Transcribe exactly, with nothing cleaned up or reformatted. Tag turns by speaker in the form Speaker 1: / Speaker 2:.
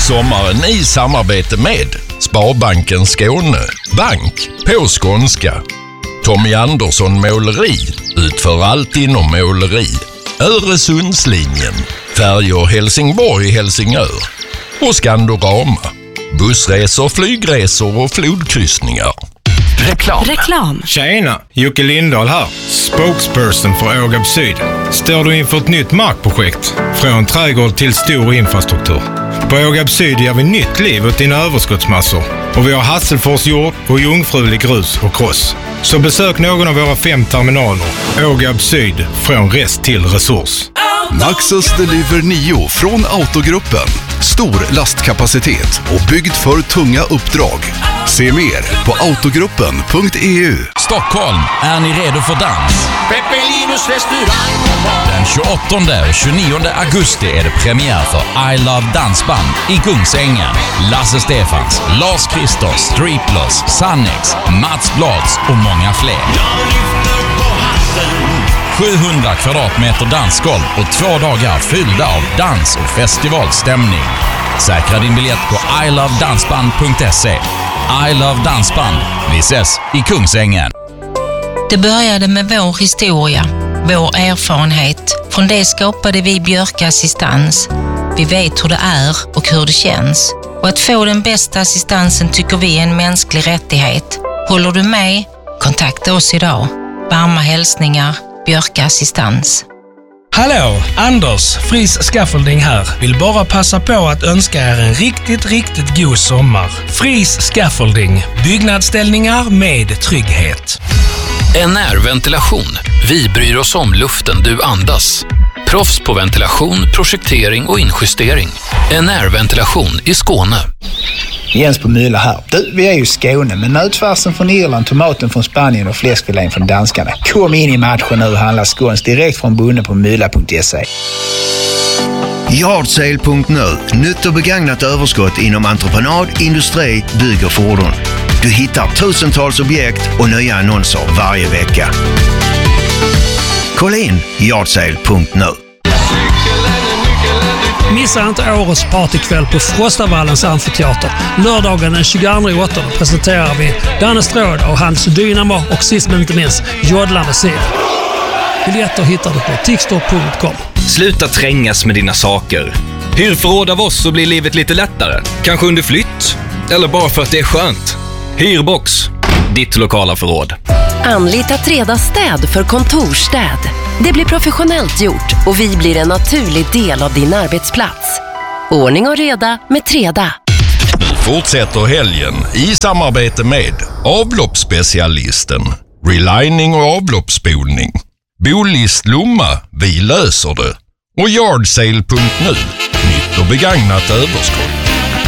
Speaker 1: sommaren i samarbete med Sparbanken Skåne, bank på skånska. Tommy Andersson Måleri, utför allt inom måleri. Öresundslinjen, färjor Helsingborg-Helsingör. Och Skandorama, bussresor, flygresor och flodkryssningar.
Speaker 2: Reklam.
Speaker 3: Reklam.
Speaker 4: Tjena, Jocke Lindahl här. Spokesperson för Ågab Syd. Står du inför ett nytt markprojekt? Från trädgård till stor infrastruktur. På Ågab Syd ger vi nytt liv åt dina överskottsmassor. Och vi har Hasselfors jord och jungfrulig grus och kross. Så besök någon av våra fem terminaler. Ågab Syd, från rest till resurs.
Speaker 5: Maxus Deliver nio från Autogruppen. Stor lastkapacitet och byggd för tunga uppdrag. Se mer på autogruppen punkt e u.
Speaker 6: Stockholm, är ni redo för dans?
Speaker 2: Pepelinos restaurang.
Speaker 6: Den tjugoåttonde och tjugonionde augusti är det premiär för I Love Dansband i Kungsängen. Lasse Stefans, Lars Christer, Striplers, Sannex, Mats Blads och många fler. sjuhundra kvadratmeter dansgolv och två dagar fyllda av dans och festivalstämning. Säkra din biljett på i love dansband punkt se. I Love Dansband. Vi ses i Kungsängen.
Speaker 3: Det började med vår historia, vår erfarenhet. Från det skapade vi Björka Assistans. Vi vet hur det är och hur det känns. Och att få den bästa assistansen tycker vi är en mänsklig rättighet. Håller du med? Kontakta oss idag. Varma hälsningar, Björka Assistans.
Speaker 7: Hallå, Anders, Fris Scaffolding här. Vill bara passa på att önska er en riktigt, riktigt god sommar. Fris Scaffolding, byggnadsställningar med trygghet.
Speaker 8: N R Ventilation. Vi bryr oss om luften du andas. Proffs på ventilation, projektering och injustering. N R Ventilation i Skåne.
Speaker 9: Jens på Mylla här. Du, vi är ju i Skåne, men nötfärsen från Irland, tomaten från Spanien och fläskfilén från danskarna. Kom in i matchen nu och handla skåns direkt från bunden på mylla punkt se.
Speaker 10: Yardsale punkt nu. Nytt och begagnat överskott inom entreprenad, industri, bygg och fordon. Du hittar tusentals objekt och nya annonser varje vecka. Kolla in yardsale punkt nu.
Speaker 7: Missa inte årets partykväll på Frostavallens amfiteater. Lördagen den tjugoandra åttonde presenterar vi Danne Stråd och hans Dynamo och sist men inte minst Jodla med Sid. Biljetter hittar du på tixtor punkt com.
Speaker 11: Sluta trängas med dina saker. Hyr förråd av oss så blir livet lite lättare. Kanske under flytt. Eller bara för att det är skönt. Hyrbox. Ditt lokala förråd.
Speaker 12: Anlita Treda städ för kontorstäd. Det blir professionellt gjort och vi blir en naturlig del av din arbetsplats. Ordning och reda med Treda.
Speaker 1: Nu fortsätter helgen i samarbete med avloppsspecialisten, relining och avloppsspolning. Bolist Lomma, vi löser det. Och yardsale punkt nu, nytt och begagnat överskott.